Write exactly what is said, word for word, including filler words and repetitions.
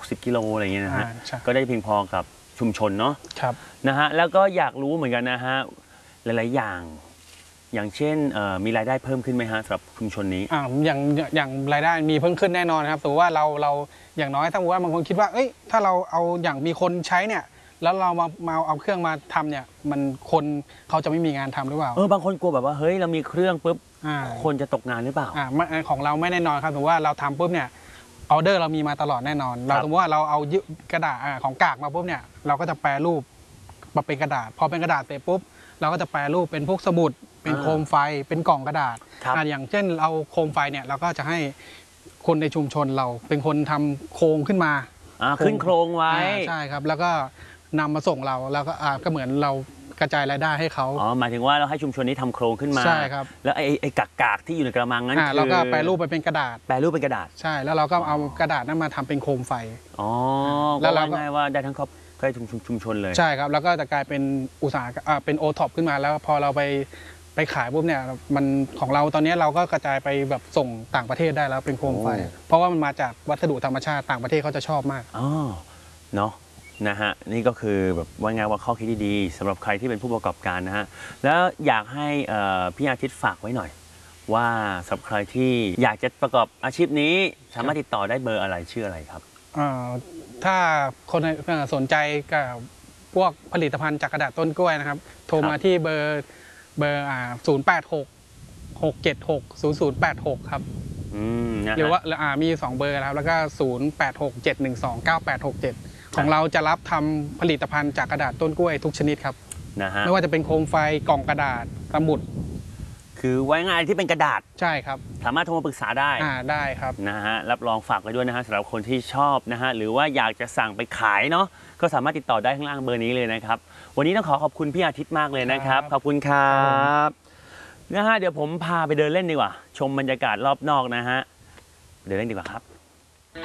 สิบกิโลอะไรเงี้ยนะฮะก็ได้เพียงพอกับชุมชนเนาะครับนะฮะแล้วก็อยากรู้เหมือนกันนะฮะหลายๆอย่างอย่างเช่นมีรายได้เพิ่มขึ้นไหมฮะสำหรับชุมชนนี้อ่าอย่างอย่างรายได้มีเพิ่มขึ้นแน่นอนครับสมมติว่าเราเราอย่างน้อยถ้าสมมติว่าบางคนคิดว่าเอ้ยถ้าเราเอาอย่างมีคนใช้เนี่ยแล้วเรามามาเอาเครื่องมาทำเนี่ยมันคนเขาจะไม่มีงานทำหรือเปล่าเออบางคนกลัวแบบว่าเฮ้ยเรามีเครื่องปุ๊บคนจะตกงานหรือเปล่าอ่าของเราไม่แน่นอนครับสมมติว่าเราทำปุ๊บเนี่ยออเดอร์เรามีมาตลอดแน่นอนเราสมมติว่าเราเอากระดาษของกากมาปุ๊บเนี่ยเราก็จะแปรรูปมาเป็นกระดาษพอเป็นกระดาษเสร็จปุ๊บเราก็จะแปรรูปเป็นพวกสมุดเป็นโคมไฟเป็นกล่องกระดาษอย่างเช่นเราโคมไฟเนี่ยเราก็จะให้คนในชุมชนเราเป็นคนทำโครงขึ้นมาขึ้นโครงไว้ใช่ครับแล้วก็นำมาส่งเราแล้วก็ก็เหมือนเรากระจายรายได้ให้เขาอ๋อหมายถึงว่าเราให้ชุมชนนี้ทำโครงขึ้นมาใช่ครับแล้วไอ้ไอ้กากๆที่อยู่ในกระมังนั้นคือเราก็แปรรูปไปเป็นกระดาษแปรรูปเป็นกระดาษใช่แล้วเราก็เอากระดาษนั้นมาทำเป็นโคมไฟอ๋อแล้วเราง่ายว่าได้ทั้งครอบครัวชุมชนเลยใช่ครับแล้วก็จะกลายเป็นอุตสาหกรรมเป็นโอท็อปขึ้นมาแล้วพอเราไปไปขายปุ๊บเนี่ยมันของเราตอนนี้เราก็กระจายไปแบบส่งต่างประเทศได้แล้วเป็นโคมไฟเพราะว่ามันมาจากวัสดุธรรมชาติต่างประเทศเขาจะชอบมากอ๋อเนาะนะฮะนี่ก็คือแบบว่าไงว่าข้อคิดดีๆสำหรับใครที่เป็นผู้ประกอบการนะฮะแล้วอยากให้พี่อาทิตย์ฝากไว้หน่อยว่าสำหรับใครที่อยากจะประกอบอาชีพนี้สามารถติดต่อได้เบอร์อะไรชื่ออะไรครับถ้าคนสนใจกับพวกผลิตภัณฑ์จากกระดาษต้นกล้วยนะครับโทรมาที่เบอร์เบอร์ศูนย์แปดหก หกเจ็ดหก ศูนย์ศูนย์แปดหกครับหรือว่ามีสองเบอร์แล้วแล้วก็ศูนย์แปดหก เจ็ดหนึ่งสอง เก้าแปดหกเจ็ดของเราจะรับทำผลิตภัณฑ์จากกระดาษต้นกล้วยทุกชนิดครับนะฮะไม่ว่าจะเป็นโคมไฟกล่องกระดาษสมุดคือไว้งานที่เป็นกระดาษใช่ครับสามารถโทรมาปรึกษาได้อ่าได้ครับนะฮะรับรองฝากไว้ด้วยนะฮะสำหรับคนที่ชอบนะฮะหรือว่าอยากจะสั่งไปขายเนาะก็สามารถติดต่อได้ข้างล่างเบอร์นี้เลยนะครับวันนี้ต้องขอขอบคุณพี่อาทิตย์มากเลยนะครับขอบคุณครับนะฮะเดี๋ยวผมพาไปเดินเล่นดีกว่าชมบรรยากาศรอบนอกนะฮะเดินเล่นดีกว่าครับ